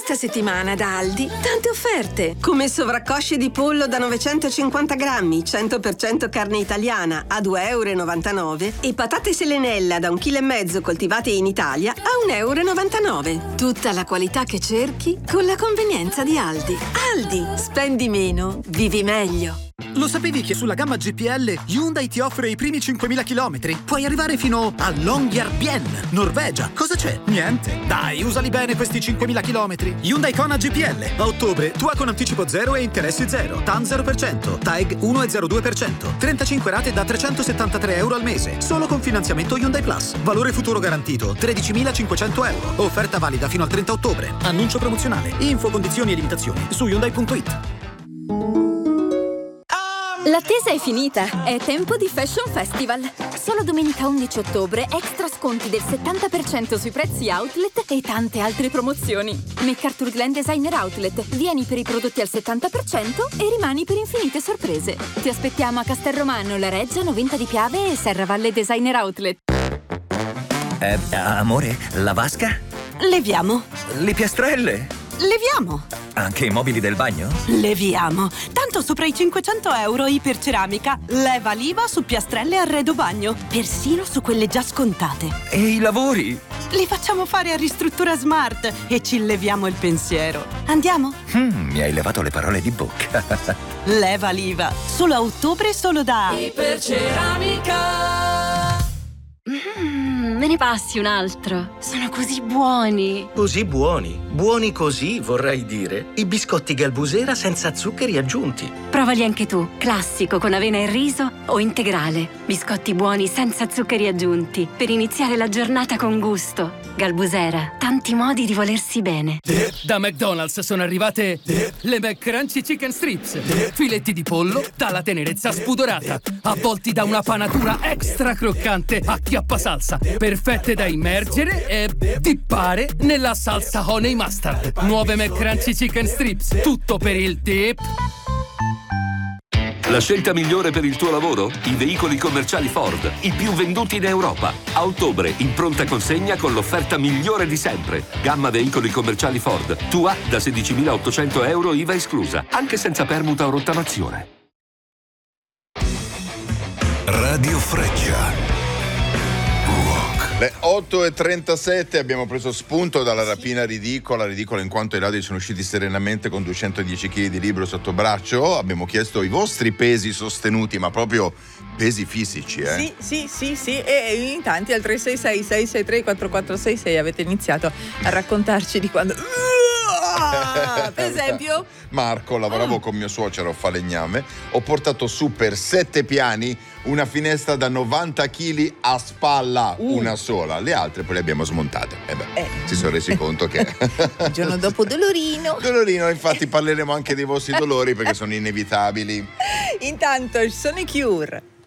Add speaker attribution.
Speaker 1: Questa settimana da Aldi, tante offerte, come sovraccosce di pollo da 950 grammi, 100% carne italiana a 2,99 € e patate selenella da 1,5 kg coltivate in Italia a 1,99 €. Tutta la qualità che cerchi con la convenienza di Aldi. Aldi, spendi meno, vivi meglio.
Speaker 2: Lo sapevi che sulla gamma GPL Hyundai ti offre i primi 5.000 chilometri? Puoi arrivare fino a Longyearbyen, Norvegia. Cosa c'è? Niente. Dai, usali bene questi 5.000 chilometri. Hyundai Kona GPL. A ottobre, tua con anticipo 0 e interessi 0. TAN 0%. TAEG 1,02%. 35 rate da 373 € al mese. Solo con finanziamento Hyundai Plus. Valore futuro garantito 13.500 €. Offerta valida fino al 30 ottobre. Annuncio promozionale. Info, condizioni e limitazioni su Hyundai.it.
Speaker 3: L'attesa è finita, è tempo di Fashion Festival. Solo domenica 11 ottobre, extra sconti del 70% sui prezzi outlet e tante altre promozioni. MacArthur Glen Designer Outlet. Vieni per i prodotti al 70% e rimani per infinite sorprese. Ti aspettiamo a Castelromano, La Reggia, Novinta di Piave e Serravalle Designer Outlet.
Speaker 4: Amore, la vasca?
Speaker 5: Leviamo.
Speaker 4: Le piastrelle?
Speaker 5: Leviamo.
Speaker 4: Anche i mobili del bagno?
Speaker 5: Leviamo. Tanto sopra i 500 € Iperceramica. Leva l'IVA su piastrelle e arredo bagno. Persino su quelle già scontate.
Speaker 4: E i lavori?
Speaker 5: Li facciamo fare a Ristruttura Smart e ci leviamo il pensiero. Andiamo?
Speaker 4: Mi hai levato le parole di bocca.
Speaker 5: Leva l'IVA. Solo a ottobre, solo da
Speaker 3: Iperceramica. Me ne passi un altro. Sono così buoni.
Speaker 6: Così buoni? Buoni così, vorrei dire. I biscotti Galbusera senza zuccheri aggiunti.
Speaker 3: Provali anche tu. Classico con avena e riso o integrale. Biscotti buoni senza zuccheri aggiunti. Per iniziare la giornata con gusto. Galbusera. Tanti modi di volersi bene.
Speaker 7: Da McDonald's sono arrivate le McCrunchy Chicken Strips. Filetti di pollo dalla tenerezza spudorata, avvolti da una panatura extra croccante a chiappasalsa, perfette da immergere e dippare nella salsa honey mustard. Nuove McCrunchy Chicken Strips, tutto per il dip.
Speaker 8: La scelta migliore per il tuo lavoro? I veicoli commerciali Ford, i più venduti in Europa. A ottobre, in pronta consegna con l'offerta migliore di sempre. Gamma veicoli commerciali Ford, tua da 16.800 € IVA esclusa, anche senza permuta o rottamazione.
Speaker 9: Radio Freccia.
Speaker 10: Le 8:37, abbiamo preso spunto dalla rapina ridicola in quanto i ladri sono usciti serenamente con 210 kg di libro sotto braccio. Abbiamo chiesto i vostri pesi sostenuti, ma proprio pesi fisici, eh?
Speaker 11: Sì, e in tanti al 366-663-4466 avete iniziato a raccontarci di quando... per esempio
Speaker 10: Marco, lavoravo con mio suocero a falegname, ho portato su per 7 piani una finestra da 90 kg a spalla, una sola, le altre poi le abbiamo smontate. Si sono resi conto che
Speaker 11: il giorno dopo dolorino,
Speaker 10: infatti parleremo anche dei vostri dolori perché sono inevitabili.
Speaker 11: Intanto ci sono i Cure.